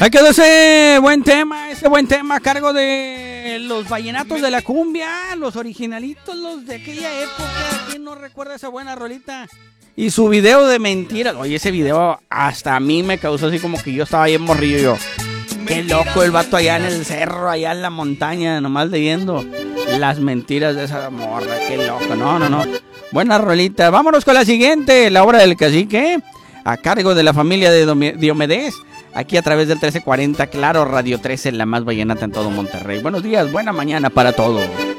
Ahí quedó ese buen tema a cargo de los vallenatos de la cumbia, los originalitos, los de aquella época. ¿Quién no recuerda esa buena rolita? Y su video de mentiras. Oye, ese video hasta a mí me causó así como que yo estaba bien morrillo yo. Qué loco el vato allá en el cerro, allá en la montaña, nomás leyendo las mentiras de esa morra. Qué loco, no. Buena rolita. Vámonos con la siguiente, la obra del cacique, a cargo de la familia de Diomedes. Aquí a través del 1340, claro, Radio 13, la más vallenata en todo Monterrey. Buenos días, buena mañana para todos.